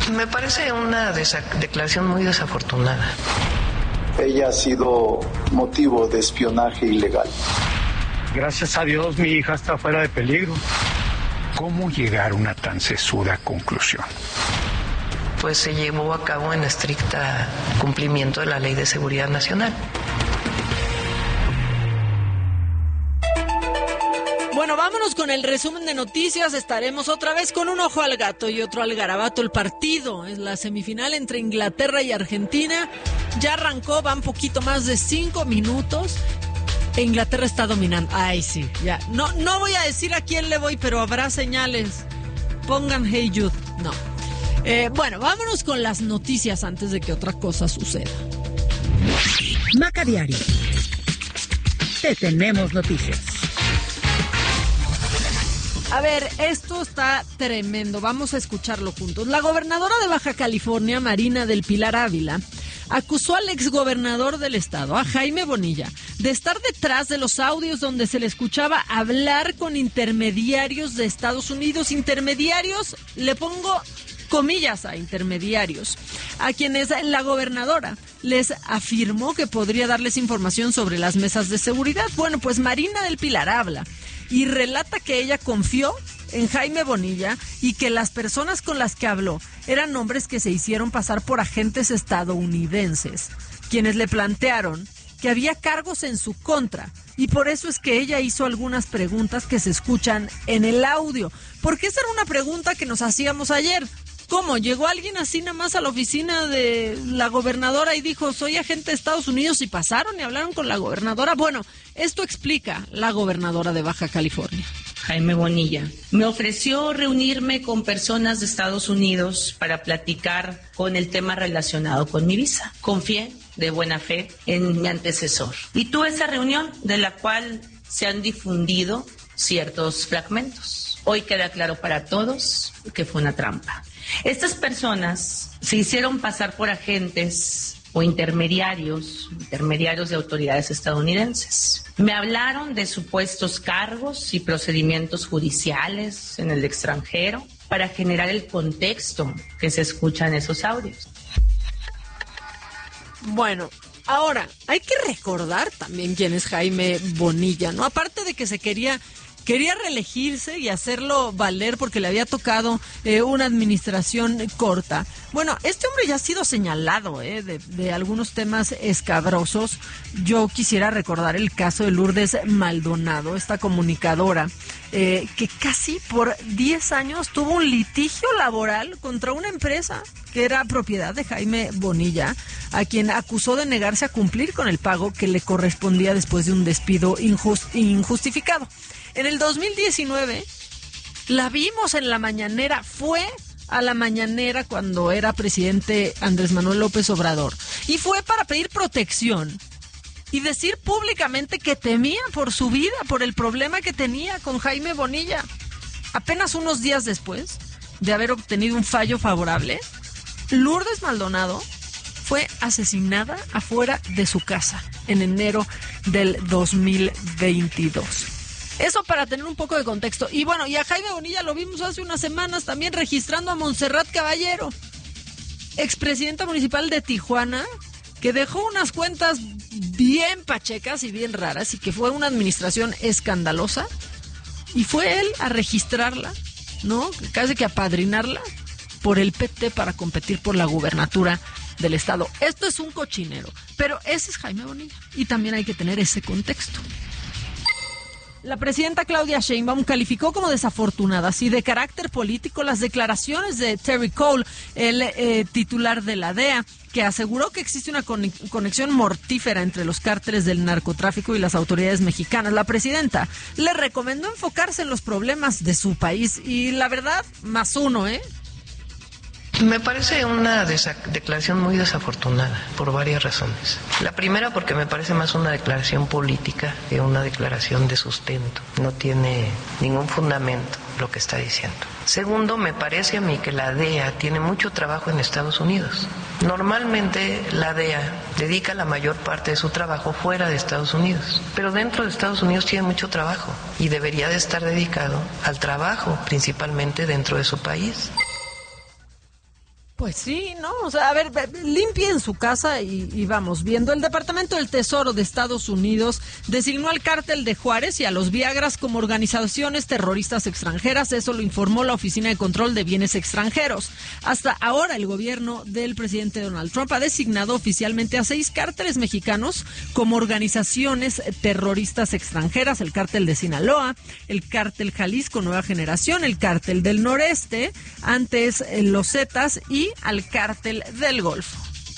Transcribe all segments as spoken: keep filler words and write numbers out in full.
Me parece una desa- declaración muy desafortunada. Ella ha sido motivo de espionaje ilegal. Gracias a Dios mi hija está fuera de peligro. ¿Cómo llegar a una tan sesuda conclusión? Pues se llevó a cabo en estricta cumplimiento de la Ley de Seguridad Nacional. Bueno, vámonos con el resumen de noticias. Estaremos otra vez con un ojo al gato y otro al garabato. El partido es la semifinal entre Inglaterra y Argentina. Ya arrancó, van poquito más de cinco minutos. E Inglaterra está dominando. Ay, sí, ya. No, no voy a decir a quién le voy, pero habrá señales. Pongan Hey Jude. No. Eh, bueno, vámonos con las noticias antes de que otra cosa suceda. Maca Diario. Te tenemos noticias. A ver, esto está tremendo. Vamos a escucharlo juntos. La gobernadora de Baja California, Marina del Pilar Ávila, acusó al exgobernador del estado, a Jaime Bonilla, de estar detrás de los audios donde se le escuchaba hablar con intermediarios de Estados Unidos. Intermediarios, le pongo comillas a intermediarios, a quienes la gobernadora les afirmó que podría darles información sobre las mesas de seguridad. Bueno, pues Marina del Pilar habla y relata que ella confió en Jaime Bonilla y que las personas con las que habló eran hombres que se hicieron pasar por agentes estadounidenses, quienes le plantearon que había cargos en su contra, y por eso es que ella hizo algunas preguntas que se escuchan en el audio, porque esa era una pregunta que nos hacíamos ayer. ¿Cómo? ¿Llegó alguien así nada más a la oficina de la gobernadora y dijo, soy agente de Estados Unidos, y pasaron y hablaron con la gobernadora? Bueno, esto explica la gobernadora de Baja California. Jaime Bonilla me ofreció reunirme con personas de Estados Unidos para platicar con el tema relacionado con mi visa. Confié de buena fe en mi antecesor y tuve esa reunión de la cual se han difundido ciertos fragmentos. Hoy queda claro para todos que fue una trampa. Estas personas se hicieron pasar por agentes o intermediarios, intermediarios de autoridades estadounidenses. Me hablaron de supuestos cargos y procedimientos judiciales en el extranjero para generar el contexto que se escucha en esos audios. Bueno, ahora, hay que recordar también quién es Jaime Bonilla, ¿no? Aparte de que se quería... Quería reelegirse y hacerlo valer porque le había tocado eh, una administración corta. Bueno, este hombre ya ha sido señalado eh, de, de algunos temas escabrosos. Yo quisiera recordar el caso de Lourdes Maldonado, esta comunicadora, eh, que casi por diez años tuvo un litigio laboral contra una empresa que era propiedad de Jaime Bonilla, a quien acusó de negarse a cumplir con el pago que le correspondía después de un despido injust- injustificado. En el dos mil diecinueve la vimos en la mañanera, fue a la mañanera cuando era presidente Andrés Manuel López Obrador, y fue para pedir protección y decir públicamente que temía por su vida, por el problema que tenía con Jaime Bonilla. Apenas unos días después de haber obtenido un fallo favorable, Lourdes Maldonado fue asesinada afuera de su casa en enero del dos mil veintidós. Eso para tener un poco de contexto. Y bueno, y a Jaime Bonilla lo vimos hace unas semanas también registrando a Montserrat Caballero, expresidenta municipal de Tijuana, que dejó unas cuentas bien pachecas y bien raras y que fue una administración escandalosa. Y fue él a registrarla, ¿no? Casi que a apadrinarla por el P T para competir por la gubernatura del estado. Esto es un cochinero, pero ese es Jaime Bonilla y también hay que tener ese contexto. La presidenta Claudia Sheinbaum calificó como desafortunadas y de carácter político las declaraciones de Terry Cole, el eh, titular de la D E A, que aseguró que existe una conexión mortífera entre los cárteles del narcotráfico y las autoridades mexicanas. La presidenta le recomendó enfocarse en los problemas de su país y la verdad, más uno, ¿eh? Me parece una desa- declaración muy desafortunada por varias razones. La primera porque me parece más una declaración política que una declaración de sustento. No tiene ningún fundamento lo que está diciendo. Segundo, me parece a mí que la D E A tiene mucho trabajo en Estados Unidos. Normalmente la D E A dedica la mayor parte de su trabajo fuera de Estados Unidos, pero dentro de Estados Unidos tiene mucho trabajo y debería de estar dedicado al trabajo principalmente dentro de su país. Pues sí, ¿no? O sea, a ver, limpien su casa y, y vamos viendo. El Departamento del Tesoro de Estados Unidos designó al Cártel de Juárez y a los Viagras como organizaciones terroristas extranjeras. Eso lo informó la Oficina de Control de Bienes Extranjeros. Hasta ahora el gobierno del presidente Donald Trump ha designado oficialmente a seis cárteles mexicanos como organizaciones terroristas extranjeras. El Cártel de Sinaloa, el Cártel Jalisco Nueva Generación, el Cártel del Noreste, antes eh, los Zetas y al Cártel del Golfo.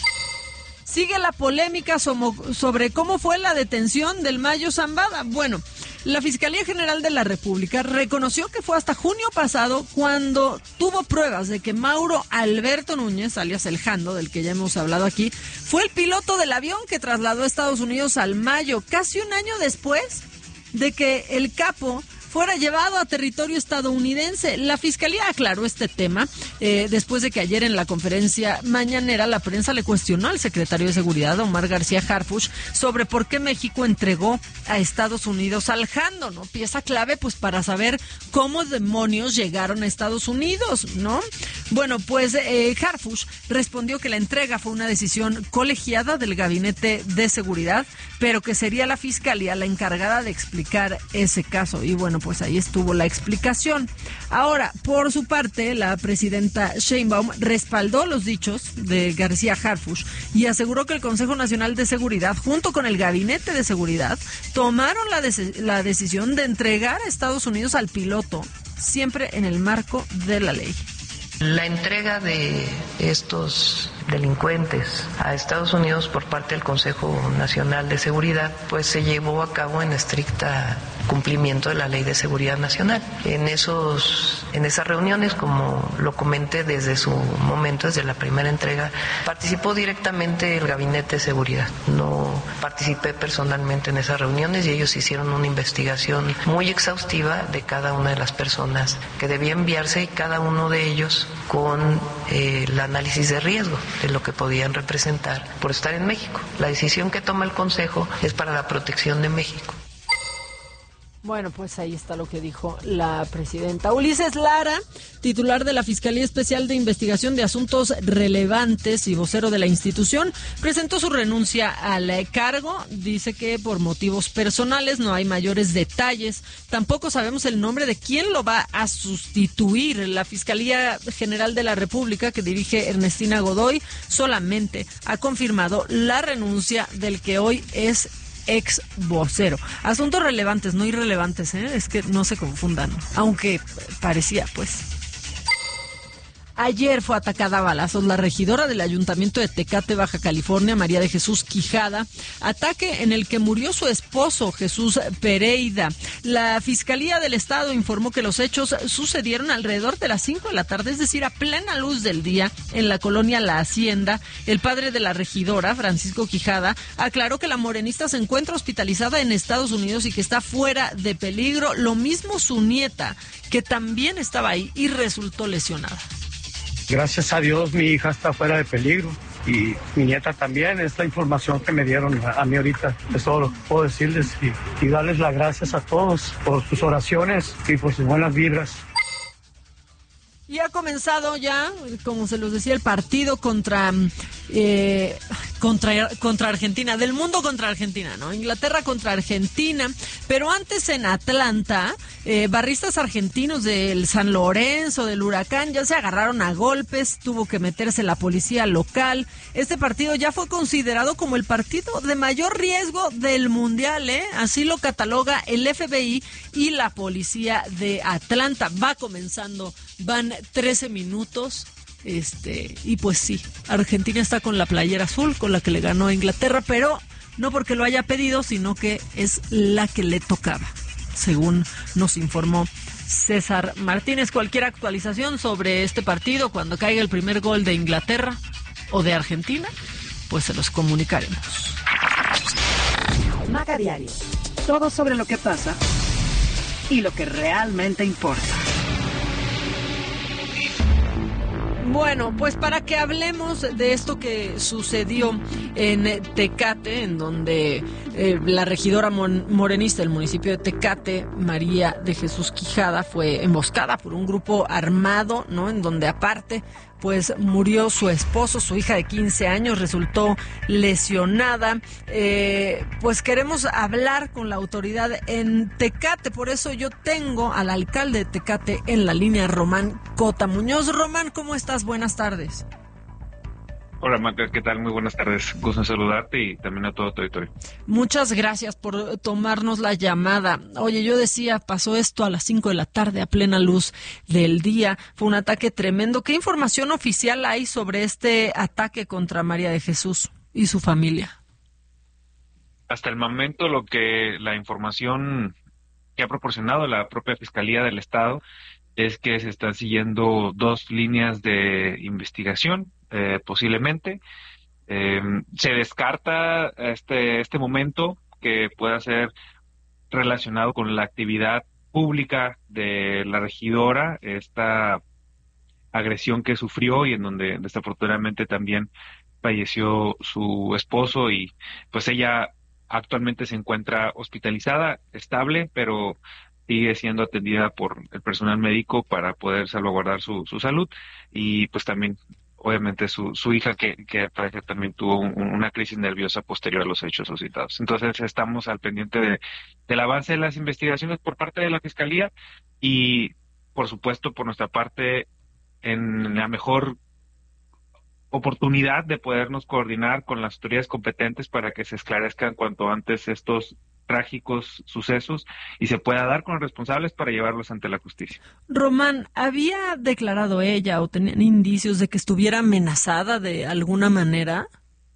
Sigue la polémica sobre cómo fue la detención del Mayo Zambada. Bueno, la Fiscalía General de la República reconoció que fue hasta junio pasado cuando tuvo pruebas de que Mauro Alberto Núñez, alias El Jando, del que ya hemos hablado aquí, fue el piloto del avión que trasladó a Estados Unidos al Mayo, casi un año después de que el capo fuera llevado a territorio estadounidense. La Fiscalía aclaró este tema eh, después de que ayer en la conferencia mañanera la prensa le cuestionó al secretario de Seguridad, Omar García Harfuch, sobre por qué México entregó a Estados Unidos al Jando, ¿no? Pieza clave pues para saber cómo demonios llegaron a Estados Unidos, ¿no? Bueno, pues eh, Harfuch respondió que la entrega fue una decisión colegiada del Gabinete de Seguridad, pero que sería la Fiscalía la encargada de explicar ese caso. Y bueno, pues ahí estuvo la explicación. Ahora, por su parte, la presidenta Sheinbaum respaldó los dichos de García Harfuch y aseguró que el Consejo Nacional de Seguridad, junto con el Gabinete de Seguridad, tomaron la, de- la decisión de entregar a Estados Unidos al piloto, siempre en el marco de la ley. La entrega de estos delincuentes a Estados Unidos por parte del Consejo Nacional de Seguridad, pues se llevó a cabo en estricta cumplimiento de la Ley de Seguridad Nacional. En esos, en esas reuniones, como lo comenté desde su momento, desde la primera entrega, participó directamente el Gabinete de Seguridad. No participé personalmente en esas reuniones y ellos hicieron una investigación muy exhaustiva de cada una de las personas que debía enviarse y cada uno de ellos con eh, el análisis de riesgo de lo que podían representar por estar en México. La decisión que toma el Consejo es para la protección de México. Bueno, pues ahí está lo que dijo la presidenta. Ulises Lara, titular de la Fiscalía Especial de Investigación de Asuntos Relevantes y vocero de la institución, presentó su renuncia al cargo. Dice que por motivos personales no hay mayores detalles. Tampoco sabemos el nombre de quién lo va a sustituir. La Fiscalía General de la República, que dirige Ernestina Godoy, solamente ha confirmado la renuncia del que hoy es ex vocero. Asuntos relevantes, no irrelevantes, ¿eh? Es que no se confundan, aunque parecía, pues. Ayer fue atacada a balazos la regidora del Ayuntamiento de Tecate, Baja California, María de Jesús Quijada, ataque en el que murió su esposo, Jesús Pereira. La Fiscalía del Estado informó que los hechos sucedieron alrededor de las cinco de la tarde, es decir, a plena luz del día, en la colonia La Hacienda. El padre de la regidora, Francisco Quijada, aclaró que la morenista se encuentra hospitalizada en Estados Unidos y que está fuera de peligro. Lo mismo su nieta, que también estaba ahí y resultó lesionada. Gracias a Dios mi hija está fuera de peligro y mi nieta también. Es la información que me dieron a, a mí ahorita. Es todo lo que puedo decirles y, y darles las gracias a todos por sus oraciones y por sus buenas vibras. Y ha comenzado ya, como se los decía, el partido contra eh, contra contra Argentina, del mundo contra Argentina, ¿no? Inglaterra contra Argentina, pero antes en Atlanta, eh, barristas argentinos del San Lorenzo, del Huracán, ya se agarraron a golpes, tuvo que meterse la policía local. Este partido ya fue considerado como el partido de mayor riesgo del Mundial, ¿eh? Así lo cataloga el F B I y la policía de Atlanta. Va comenzando, van trece minutos, este, y pues sí, Argentina está con la playera azul con la que le ganó a Inglaterra, pero no porque lo haya pedido, sino que es la que le tocaba, según nos informó César Martínez. Cualquier actualización sobre este partido, cuando caiga el primer gol de Inglaterra o de Argentina, pues se los comunicaremos. Maca Diario. Todo sobre lo que pasa y lo que realmente importa. Bueno, pues para que hablemos de esto que sucedió en Tecate, en donde eh, la regidora mon- morenista del municipio de Tecate, María de Jesús Quijada, fue emboscada por un grupo armado, ¿no? En donde aparte pues murió su esposo, su hija de quince años resultó lesionada. Eh, pues queremos hablar con la autoridad en Tecate, por eso yo tengo al alcalde de Tecate en la línea, Román Cota Muñoz. Román, ¿cómo estás? Buenas tardes. Hola, Maca, ¿qué tal? Muy buenas tardes. Gusto en saludarte y también a todo tu auditorio. Muchas gracias por tomarnos la llamada. Oye, yo decía, pasó esto a las cinco de la tarde, a plena luz del día. Fue un ataque tremendo. ¿Qué información oficial hay sobre este ataque contra María de Jesús y su familia? Hasta el momento, lo que la información que ha proporcionado la propia Fiscalía del Estado es que se están siguiendo dos líneas de investigación. Eh, posiblemente eh, se descarta este este momento que pueda ser relacionado con la actividad pública de la regidora, esta agresión que sufrió y en donde desafortunadamente también falleció su esposo, y pues ella actualmente se encuentra hospitalizada, estable, pero sigue siendo atendida por el personal médico para poder salvaguardar su, su salud, y pues también obviamente su, su hija que, que parece también tuvo un, una crisis nerviosa posterior a los hechos suscitados. Entonces estamos al pendiente de, del avance de las investigaciones por parte de la Fiscalía y por supuesto por nuestra parte en la mejor oportunidad de podernos coordinar con las autoridades competentes para que se esclarezcan cuanto antes estos trágicos sucesos y se pueda dar con los responsables para llevarlos ante la justicia. Román, ¿había declarado ella o tenían indicios de que estuviera amenazada de alguna manera?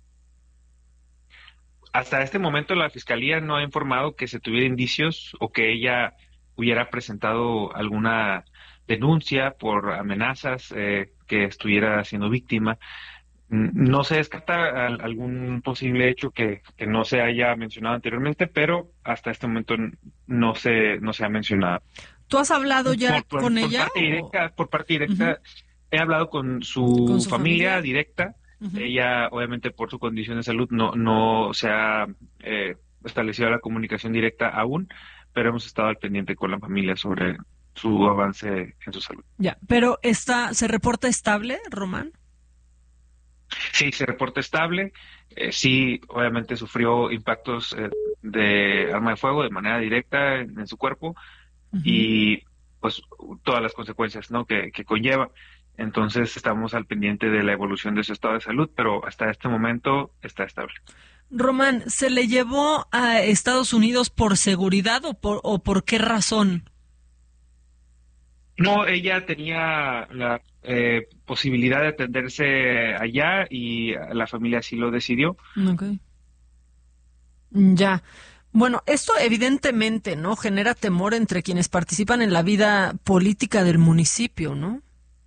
Hasta este momento la Fiscalía no ha informado que se tuviera indicios o que ella hubiera presentado alguna denuncia por amenazas, eh, que estuviera siendo víctima. No se descarta algún posible hecho que, que no se haya mencionado anteriormente, pero hasta este momento no se no se ha mencionado. ¿Tú has hablado ya por, por, con por ella? Parte directa, por parte directa, Uh-huh. He hablado con su, ¿Con su familia, familia directa. Uh-huh. Ella, obviamente, por su condición de salud, no, no se ha eh, establecido la comunicación directa aún, pero hemos estado al pendiente con la familia sobre su avance en su salud. Ya, pero está, ¿se reporta estable, Román? Sí, se reporta estable. Eh, sí, obviamente sufrió impactos eh, de arma de fuego de manera directa en, en su cuerpo uh-huh. y pues todas las consecuencias, ¿no?, que, que conlleva. Entonces estamos al pendiente de la evolución de su estado de salud, pero hasta este momento está estable. Román, ¿se le llevó a Estados Unidos por seguridad o por, o por qué razón? No, ella tenía la eh, posibilidad de atenderse allá y la familia así lo decidió. Okay. Ya. Bueno, esto evidentemente, ¿no?, genera temor entre quienes participan en la vida política del municipio, ¿no?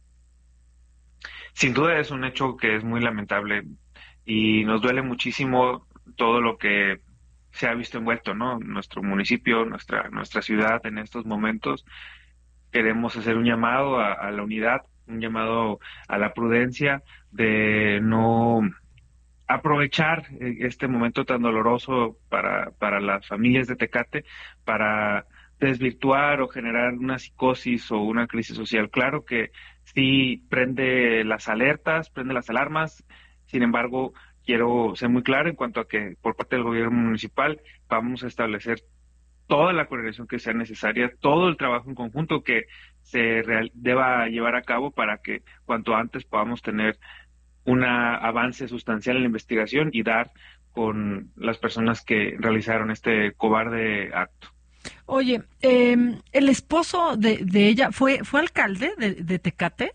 Sin duda es un hecho que es muy lamentable y nos duele muchísimo todo lo que se ha visto envuelto, ¿no? Nuestro municipio, nuestra nuestra ciudad en estos momentos. Queremos hacer un llamado a, a la unidad, un llamado a la prudencia de no aprovechar este momento tan doloroso para, para las familias de Tecate para desvirtuar o generar una psicosis o una crisis social. Claro que sí prende las alertas, prende las alarmas, sin embargo, quiero ser muy claro en cuanto a que por parte del gobierno municipal vamos a establecer toda la coordinación que sea necesaria, todo el trabajo en conjunto que se real, deba llevar a cabo para que cuanto antes podamos tener un avance sustancial en la investigación y dar con las personas que realizaron este cobarde acto. Oye, eh, ¿el esposo de, de ella fue fue alcalde de, de Tecate?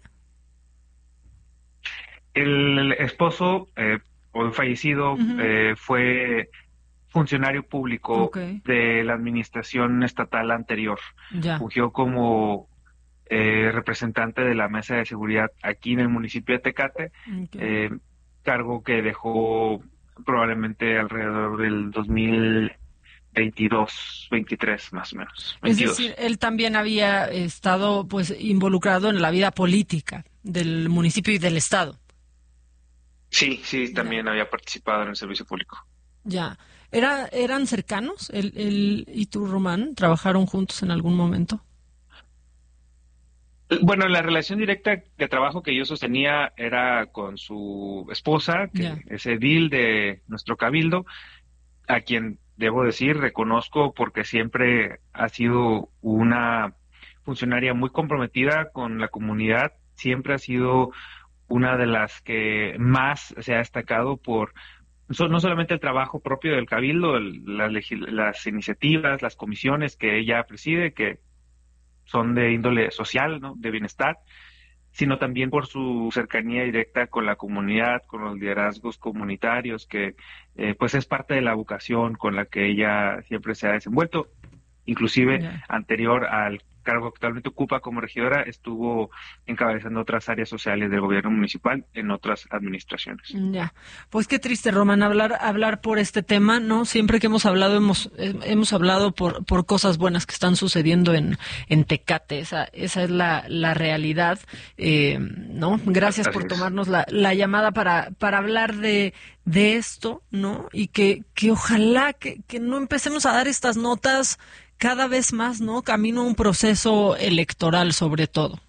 El esposo, eh, o fallecido, uh-huh. eh, fue funcionario público okay. de la administración estatal anterior. Ya. Fungió como eh, representante de la mesa de seguridad aquí en el municipio de Tecate, okay. eh, cargo que dejó probablemente alrededor del dos mil veintidós, veintitrés más o menos. veintidós. Es decir, él también había estado pues involucrado en la vida política del municipio y del estado. Sí, sí, también ya. había participado en el servicio público. Ya. ¿Era, ¿Eran cercanos? ¿Él, él y tú, Román, trabajaron juntos en algún momento? Bueno, la relación directa de trabajo que yo sostenía era con su esposa, que Yeah. es edil de nuestro cabildo, a quien debo decir, reconozco porque siempre ha sido una funcionaria muy comprometida con la comunidad, siempre ha sido una de las que más se ha destacado por so- no solamente el trabajo propio del cabildo, el- las, legis- las iniciativas, las comisiones que ella preside, que son de índole social, ¿no? De bienestar, sino también por su cercanía directa con la comunidad, con los liderazgos comunitarios, que eh, pues es parte de la vocación con la que ella siempre se ha desenvuelto. Inclusive Ya. anterior al cargo que actualmente ocupa como regidora, estuvo encabezando otras áreas sociales del gobierno municipal en otras administraciones. Ya, pues qué triste, Román, hablar hablar por este tema, ¿no? Siempre que hemos hablado hemos eh, hemos hablado por por cosas buenas que están sucediendo en en Tecate, esa esa es la la realidad, eh, ¿no? Gracias Así por es. tomarnos la la llamada para para hablar de de esto, ¿no? Y que que ojalá que que no empecemos a dar estas notas cada vez más, ¿no? Camino a un proceso electoral, sobre todo.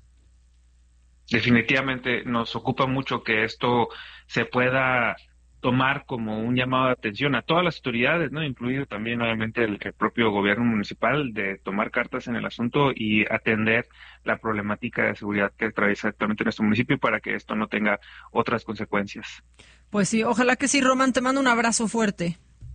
Definitivamente nos ocupa mucho que esto se pueda tomar como un llamado de atención a todas las autoridades, ¿no? Incluido también, obviamente, el, el propio gobierno municipal, de tomar cartas en el asunto y atender la problemática de seguridad que atraviesa actualmente nuestro municipio para que esto no tenga otras consecuencias. Pues sí, ojalá que sí, Román, te mando un abrazo fuerte.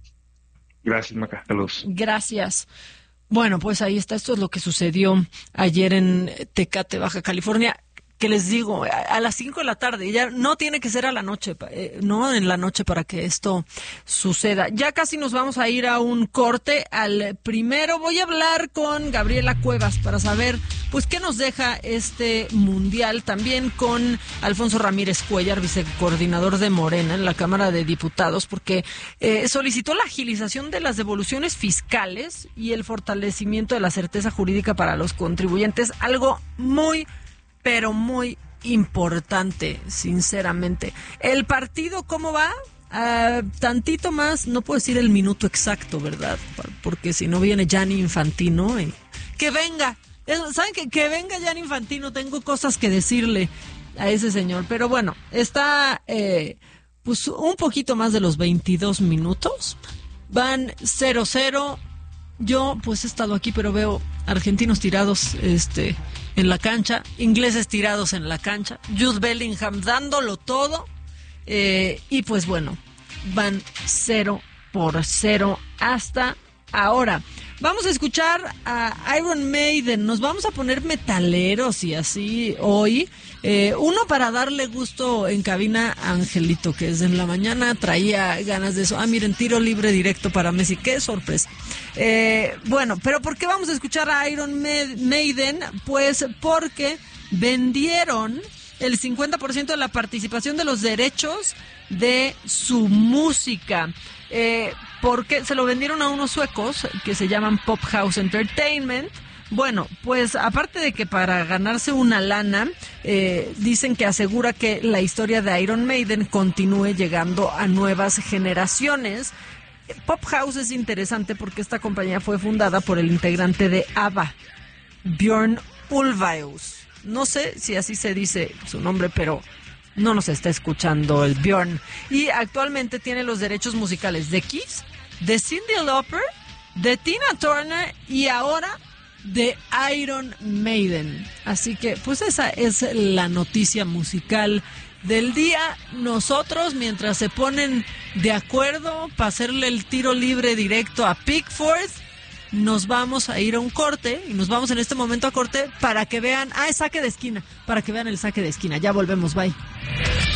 Gracias, Maca. Saludos. Gracias. Bueno, pues ahí está. Esto es lo que sucedió ayer en Tecate, Baja California. Que les digo, a, a las cinco de la tarde, ya no tiene que ser a la noche, eh, no en la noche para que esto suceda. Ya casi nos vamos a ir a un corte. Al primero voy a hablar con Gabriela Cuevas para saber, pues, qué nos deja este mundial. También con Alfonso Ramírez Cuellar, vicecoordinador de Morena en la Cámara de Diputados, porque eh, solicitó la agilización de las devoluciones fiscales y el fortalecimiento de la certeza jurídica para los contribuyentes, algo muy pero muy importante, sinceramente. ¿El partido cómo va? Uh, tantito más, no puedo decir el minuto exacto, ¿verdad? Porque si no viene Gianni Infantino, eh, que venga. ¿Saben qué? Que venga Gianni Infantino, tengo cosas que decirle a ese señor. Pero bueno, está eh, pues un poquito más de los veintidós minutos. Van cero cero. Yo pues he estado aquí, pero veo argentinos tirados este en la cancha, ingleses tirados en la cancha, Jude Bellingham dándolo todo, eh, y pues bueno, van cero por cero hasta ahora. Vamos a escuchar a Iron Maiden, nos vamos a poner metaleros y así hoy. Eh, uno para darle gusto en cabina a Angelito, que desde en la mañana traía ganas de eso. Ah, miren, tiro libre directo para Messi, qué sorpresa. Eh, bueno, pero ¿por qué vamos a escuchar a Iron Maiden? Pues porque vendieron el cincuenta por ciento de la participación de los derechos de su música. Eh, porque se lo vendieron a unos suecos que se llaman Pop House Entertainment. Bueno, pues aparte de que para ganarse una lana, eh, dicen que asegura que la historia de Iron Maiden continúe llegando a nuevas generaciones. Pop House es interesante porque esta compañía fue fundada por el integrante de ABBA, Björn Ulvaeus. No sé si así se dice su nombre, pero no nos está escuchando el Björn. Y actualmente tiene los derechos musicales de Kiss, de Cyndi Lauper, de Tina Turner y ahora de Iron Maiden. Así que pues esa es la noticia musical del día. Nosotros, mientras se ponen de acuerdo para hacerle el tiro libre directo a Pickford, nos vamos a ir a un corte y nos vamos en este momento a corte para que vean, ah, es saque de esquina, para que vean el saque de esquina. Ya volvemos, bye.